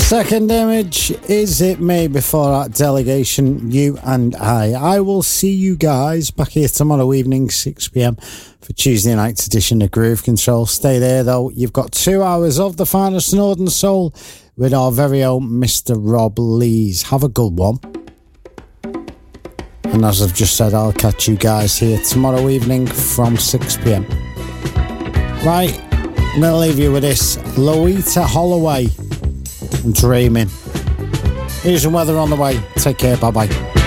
Second image, Is It Me? Before that, Delegation, You and I will see you guys back here tomorrow evening, 6 p.m. for Tuesday night's edition of Groove Control. Stay there though, you've got 2 hours of the finest Northern Soul with our very own Mr. Rob Lees. Have a good one. And as I've just said, I'll catch you guys here tomorrow evening from 6 p.m. Right, I'm going to leave you with this. Loita Holloway, Dreaming. Here's some weather on the way. Take care, bye-bye.